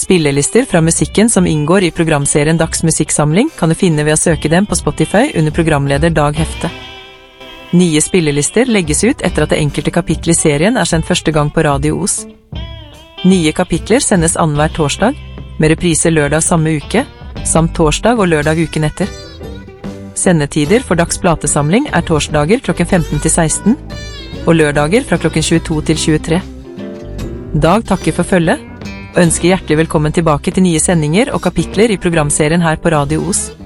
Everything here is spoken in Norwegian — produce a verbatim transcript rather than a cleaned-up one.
Spillelister fra musikken som inngår i programserien Dags musikksamling kan du finne ved å søke dem på Spotify under programleder Dag Hefte. Nye spillelister legges ut etter at det enkelte kapittel i serien er sendt første gang på Radio Os. Nye kapitler sendes annenhver torsdag, med reprise lørdag samme uke, samt torsdag og lørdag uken etter. Sendetider for Dags platesamling er torsdager klokken femten til seksten, og lørdager fra klokken tjueto til tjuetre. Dag takker for følget, og ønsker hjertelig velkommen tilbake til nye sendinger og kapitler i programserien her på Radio Os.